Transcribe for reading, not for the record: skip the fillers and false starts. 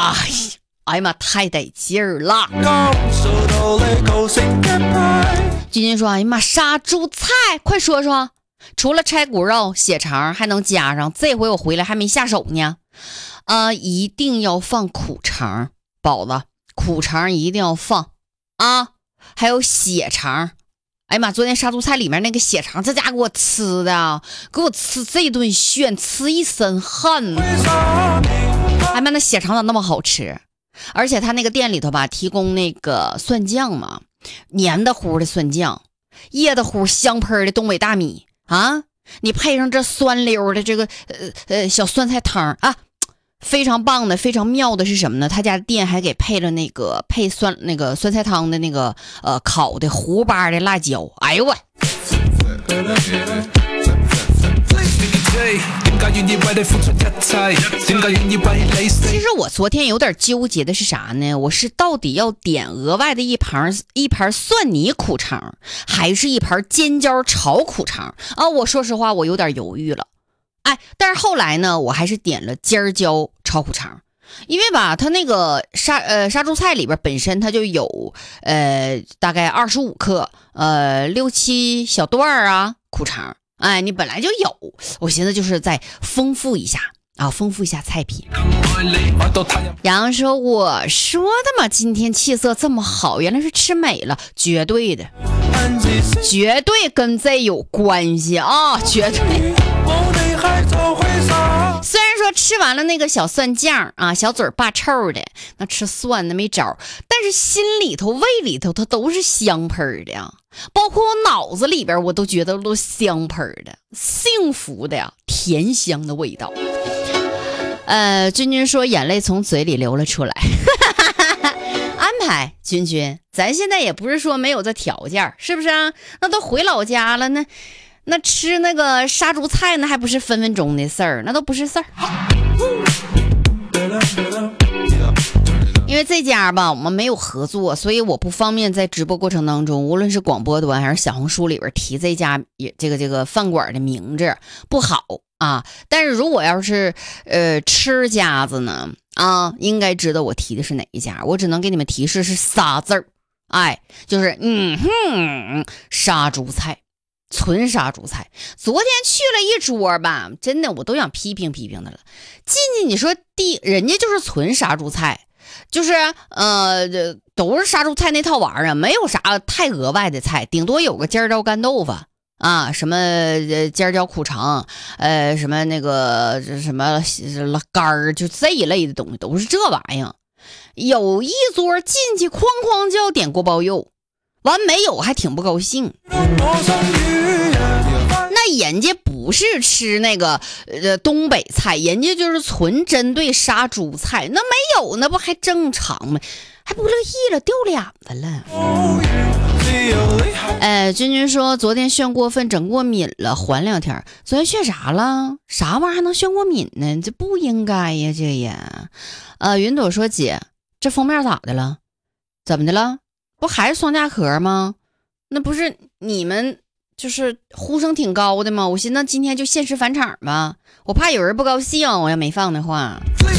哎呀妈，太得劲儿了！君君说：“哎呀妈，杀猪菜，快说说，除了拆骨肉、血肠，还能加上？这回我回来还没下手呢。一定要放苦肠，宝子，苦肠一定要放啊！还有血肠。哎呀妈，昨天杀猪菜里面那个血肠，这家给我吃的，给我吃这顿炫，吃一身汗。哎呀妈，那血肠咋那么好吃？而且他那个店里头吧，提供那个蒜酱嘛。”黏的乎的蒜酱，噎的乎香喷的东北大米啊！你配上这酸溜的这个小酸菜汤啊，非常棒的，非常妙的是什么呢？他家店还给配了那个酸菜汤的那个烤的糊巴的辣椒。哎呦喂！其实我昨天有点纠结的是啥呢？我是到底要点额外的一盘蒜泥苦肠，还是一盘尖椒炒苦肠啊？我说实话，我有点犹豫了。但是后来呢，我还是点了尖椒炒苦肠，因为吧，它那个杀猪菜里边本身它就有大概25克6、7小段啊苦肠。你本来就有，我寻思就是再丰富一下菜品。杨说：“我说的嘛，今天气色这么好，原来是吃美了，绝对的，绝对跟这有关系啊，绝对。”虽然说吃完了那个小蒜酱啊，小嘴巴臭的，那吃蒜的没招，但是心里头、胃里头它都是香喷的呀，包括我脑子里边我都觉得都香喷的，幸福的呀，甜香的味道。君君说眼泪从嘴里流了出来。安排君君，咱现在也不是说没有这条件，是不是啊？那都回老家了呢。那吃那个杀猪菜那还不是分分钟的事儿，那都不是事儿。因为这家吧我们没有合作，所以我不方便在直播过程当中，无论是广播端还是小红书里边提这家这个饭馆的名字，不好啊。但是如果要是吃家子呢应该知道我提的是哪一家，我只能给你们提示是仨字儿，就是杀猪菜，纯杀猪菜。昨天去了一桌吧，真的我都想批评的了。进去你说人家就是纯杀猪菜，就是都是杀猪菜那套玩意儿，没有啥太额外的菜，顶多有个尖椒干豆腐啊，什么尖椒苦肠，什么那个什么肝儿，就这一类的东西，都是这玩意儿。有一桌进去哐哐就要点锅包肉，完没有还挺不高兴。那人家不是吃那个东北菜，人家就是纯针对杀猪菜，那没有那不还正常吗？还不乐意了，掉脸子了。君君说昨天炫过分，整过敏了，缓2天。昨天炫啥了？啥玩意儿还能炫过敏呢？这不应该呀，这也。云朵说姐，这封面咋的了？怎么的了？不还是双价壳吗？那不是你们就是呼声挺高的吗？我寻思今天就限时返场吧，我怕有人不高兴，我要没放的话。